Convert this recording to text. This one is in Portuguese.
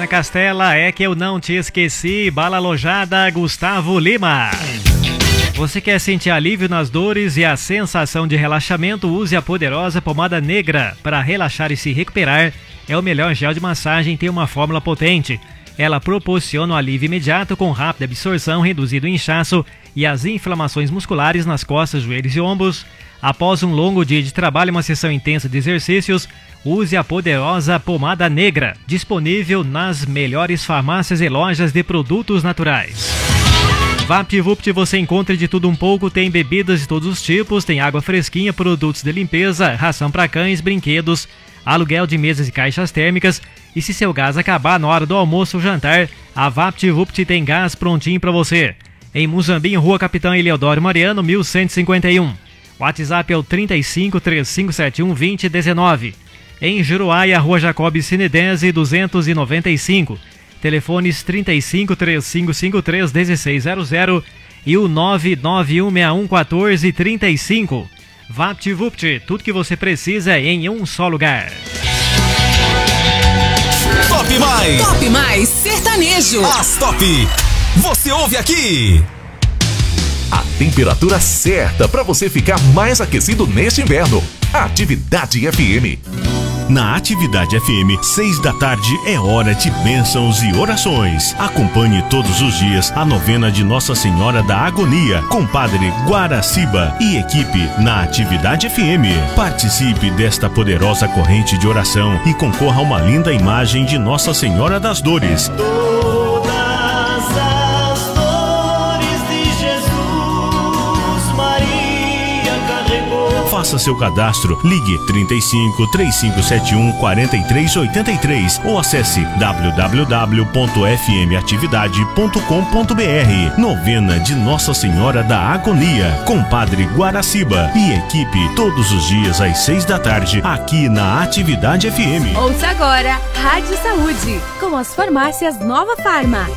Dona Castela, é que eu não te esqueci. Bala Alojada, Gustavo Lima. Você quer sentir alívio nas dores e a sensação de relaxamento? Use a poderosa pomada negra para relaxar e se recuperar. É o melhor gel de massagem, tem uma fórmula potente. Ela proporciona um alívio imediato com rápida absorção, reduzido o inchaço e as inflamações musculares nas costas, joelhos e ombros. Após um longo dia de trabalho e uma sessão intensa de exercícios, use a poderosa pomada negra, disponível nas melhores farmácias e lojas de produtos naturais. VaptVupt você encontra de tudo um pouco, tem bebidas de todos os tipos, tem água fresquinha, produtos de limpeza, ração para cães, brinquedos, aluguel de mesas e caixas térmicas. E se seu gás acabar na hora do almoço ou jantar, a VaptVupt tem gás prontinho para você. Em Muzambinho, Rua Capitão Eleodoro Mariano, 1151. WhatsApp é o 35 3571 2019. Em Juruáia, Rua Jacob Sinedese 295. Telefones 35 3553 1600 e o 99161 1435. VaptVupt, tudo que você precisa em um só lugar. Top Mais Sertanejo. As Top, você ouve aqui. A temperatura certa para você ficar mais aquecido neste inverno. Atividade FM. Na Atividade FM, 6 da tarde é hora de bênçãos e orações. Acompanhe todos os dias a novena de Nossa Senhora da Agonia com Padre Guaraciba e equipe na Atividade FM. Participe desta poderosa corrente de oração e concorra a uma linda imagem de Nossa Senhora das Dores. Faça seu cadastro, ligue 35 3571 4383 ou acesse www.fmatividade.com.br. Novena de Nossa Senhora da Agonia com Padre Guaraciba e equipe todos os dias às 6 da tarde aqui na Atividade FM. Ouça agora Rádio Saúde com as farmácias Nova Farma.